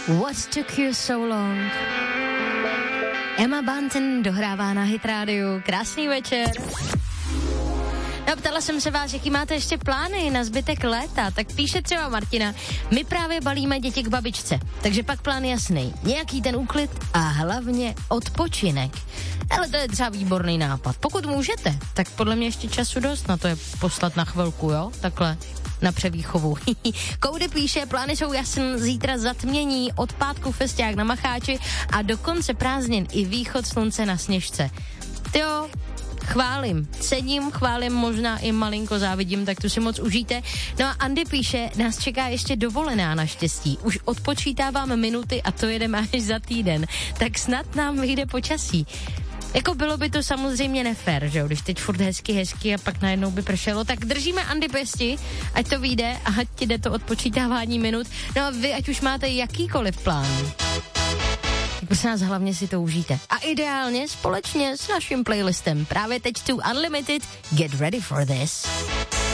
What Took You So Long. Emma Bunton dohrává na Hit Radio. Krásný večer. No, ptala jsem se vás, jaký máte ještě plány na zbytek léta, tak píše třeba Martina, my právě balíme děti k babičce, takže pak plán jasný, nějaký ten úklid a hlavně odpočinek. Ale to je třeba výborný nápad. Pokud můžete, tak podle mě ještě času dost na to je poslat na chvilku, jo, takhle. Na převýchovu. Koudy píše, plány jsou jasný, zítra zatmění, od pátku festiák na Macháči a do konce prázdnin i východ slunce na Sněžce. Jo, chválím, cením, chválím, možná i malinko závidím, tak to si moc užijte. No a Andy píše, nás čeká ještě dovolená naštěstí. Už odpočítávám minuty a to jedeme až za týden. Tak snad nám vyjde počasí. Jako bylo by to samozřejmě nefér, že jo, když teď furt hezky a pak najednou by pršelo, tak držíme Andy pěsti, ať to vyjde a ať ti jde to odpočítávání minut. No a vy, ať už máte jakýkoliv plán, tak prosím nás hlavně si to užijte. A ideálně společně s naším playlistem. Právě teď tu Unlimited, get ready for this.